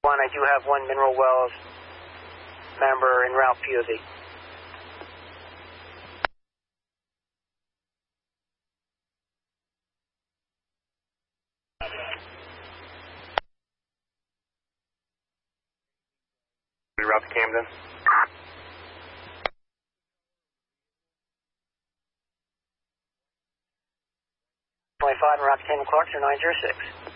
I do have one Mineral Wells member en route POV. Route to Camden. 25 en route to Camden Clark, 0906.